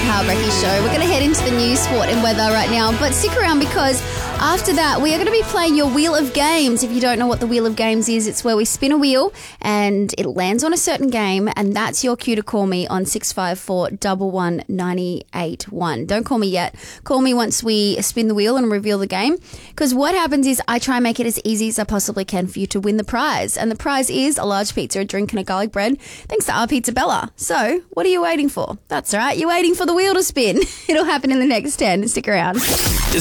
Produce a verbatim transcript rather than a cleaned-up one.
Kyle Brecky Show. We're going to head into the news, sport and weather right now, but stick around because after that we are going to be playing your Wheel of Games. If you don't know what the Wheel of Games is, it's where we spin a wheel and it lands on a certain game, and that's your cue to call me on six five four, one one nine eight one. Don't call me yet. Call me once we spin the wheel and reveal the game, because what happens is I try and make it as easy as I possibly can for you to win the prize, and the prize is a large pizza, a drink and a garlic bread, thanks to our Pizza Bella. So what are you waiting for? That's right, you're waiting for the wheel to spin. It'll happen in the next ten. Stick around.